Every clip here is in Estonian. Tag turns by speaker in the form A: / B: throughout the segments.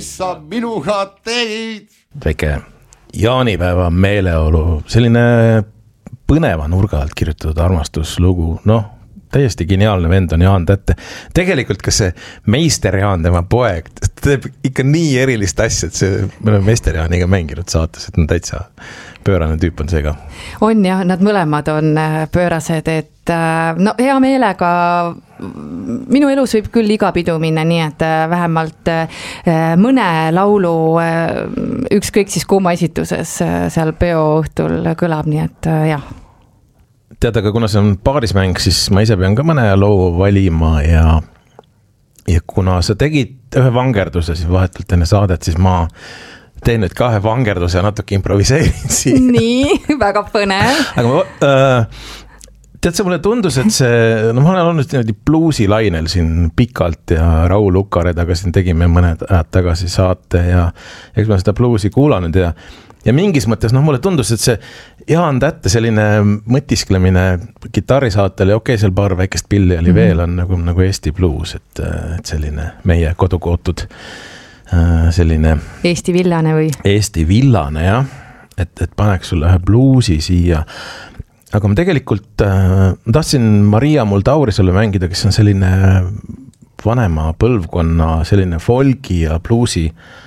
A: sa minuga tegid.
B: Väike jaanipäeva meeleolu, selline põneva nurga alt kirjutatud armastuslugu, täiesti geniaalne vend on Jaan Tätte. Tegelikult ka see Meister Jaan, tema poeg, teeb ikka nii erilist asja, et me oleme Meister Jaaniga mänginud saates, et on täitsa pöörane tüüp on seega.
C: On jah, nad mõlemad on pöörased, et hea meelega minu elus võib küll iga pidu minna, nii et vähemalt mõne laulu ükskõik siis kumma esituses seal peoõhtul kõlab, nii et jah.
B: Tead, aga kuna see on paarismäng, siis ma ise pean ka mõne loo valima ja kuna sa tegid ühe vangerduse siis vahetult enne saadet, siis ma teen nüüd ka ühe vangerduse ja natuke improviseerin siin.
C: Nii, väga põnev.
B: Aga tead, see mulle tundus, et see, ma olen olnud niimoodi bluusilainel siin pikalt ja Raul Ukaredaga siin tegime mõned ajad tagasi saate ja eks ma seda bluusi kuulanud ja mingis mõttes, mulle tundus, et see Jaan Tätte selline mõtisklemine kitarrisaatel ja seal paar väikest pilli oli veel on nagu Eesti bluus, et selline meie kodukootud selline
C: Eesti villane või?
B: Eesti villane, jah, et paneks sulle ühe bluusi siia. Aga ma tegelikult tahtsin Maria Muldauri sulle mängida, kes on selline vanema põlvkonna selline folgi ja bluusi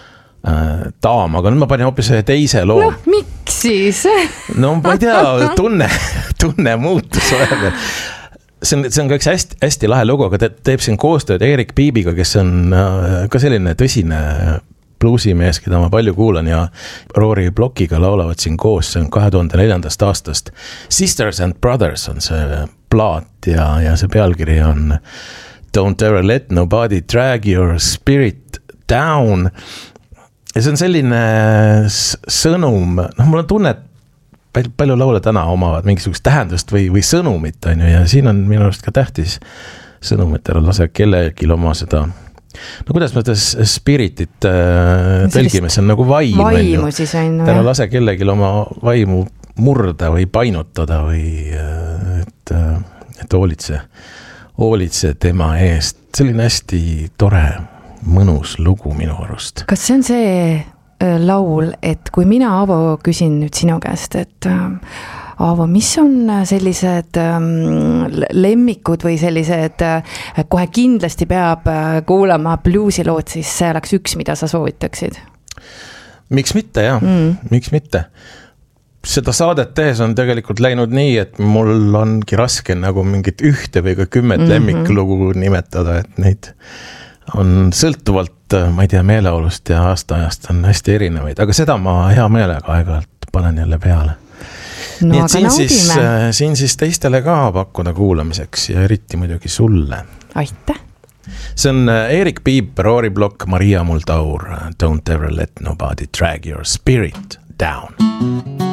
B: daam, aga nüüd ma panin hoopis teise loo.
C: Miks siis?
B: Ma ei tea, tunne muutus. See on ka üks hästi lahe lugu, aga teeb siin koostööd Erik Piibiga, kes on ka selline tõsine bluusimees, keda ma palju kuulan ja Rory Blockiga laulavad siin koos, see on 2004. aastast. Sisters and Brothers on see plaat ja see pealkiri on Don't ever let nobody drag your spirit down. Ja see on selline sõnum, mul on tunne, et palju laule täna omavad mingisugust tähendust või sõnumit, on ju, ja siin on minu arust ka tähtis sõnum, et ära lase kellelgi oma seda, kuidas me seda spiritit tõlgime, see on nagu
C: vaimu siis on.
B: Ära lase kellelgi oma vaimu murda või painutada või et hoolitse tema eest. Selline hästi tore mõnus lugu minu arust.
C: Kas see on see laul, et kui mina, Aavo, küsin nüüd sinu käest, et Aavo, mis on sellised lemmikud või sellised kohe kindlasti peab kuulama bluusilood, siis see oleks üks, mida sa soovitaksid?
B: Miks mitte, jah. Miks mitte? Seda saadet tehes on tegelikult läinud nii, et mul ongi raske nagu mingit ühte või ka 10 lemmiklugu nimetada, et neid on sõltuvalt, ma ei tea, meeleolust ja aastaajast on hästi erinevaid, aga seda ma hea meelega aeg-ajalt panen jälle peale. Nii et siin siis teistele ka pakkuda kuulamiseks ja eriti muidugi sulle.
C: Aitäh!
B: See on Erik Piip, Rory Block, Maria Muldaur, Don't ever let nobody drag your spirit down.